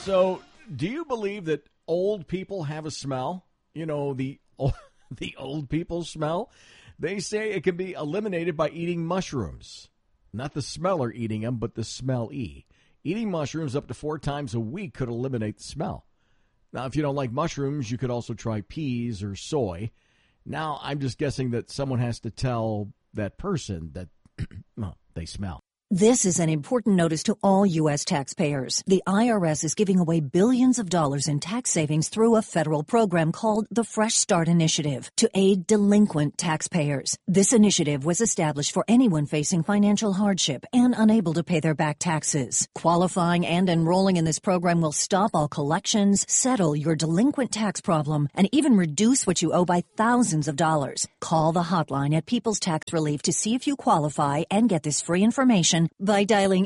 So, do you believe that old people have a smell? You know, the old people smell? They say it can be eliminated by eating mushrooms. Not the smeller eating them, but the smell-y. Eating mushrooms up to 4 times a week could eliminate the smell. Now, if you don't like mushrooms, you could also try peas or soy. Now, I'm just guessing that someone has to tell that person that they smell. This is an important notice to all U.S. taxpayers. The IRS is giving away billions of dollars in tax savings through a federal program called the Fresh Start Initiative to aid delinquent taxpayers. This initiative was established for anyone facing financial hardship and unable to pay their back taxes. Qualifying and enrolling in this program will stop all collections, settle your delinquent tax problem, and even reduce what you owe by thousands of dollars. Call the hotline at People's Tax Relief to see if you qualify and get this free information by dialing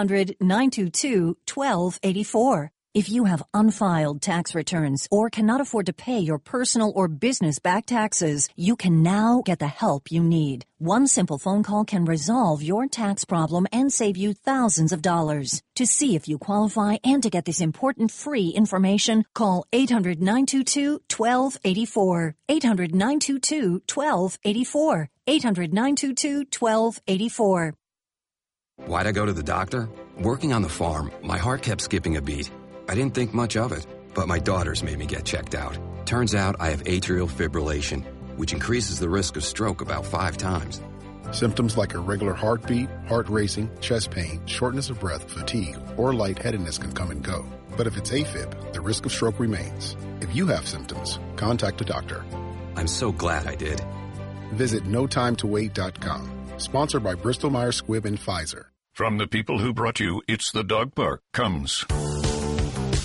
800-922-1284. If you have unfiled tax returns or cannot afford to pay your personal or business back taxes, you can now get the help you need. One simple phone call can resolve your tax problem and save you thousands of dollars. To see if you qualify and to get this important free information, call 800-922-1284. 800-922-1284. 800-922-1284. Why'd I go to the doctor? Working on the farm, my heart kept skipping a beat. I didn't think much of it, but my daughters made me get checked out. Turns out I have atrial fibrillation, which increases the risk of stroke about 5 times. Symptoms like irregular heartbeat, heart racing, chest pain, shortness of breath, fatigue, or lightheadedness can come and go. But if it's AFib, the risk of stroke remains. If you have symptoms, contact a doctor. I'm so glad I did. Visit NoTimeToWait.com. Sponsored by Bristol Myers Squibb and Pfizer. From the people who brought you It's the Dog Park comes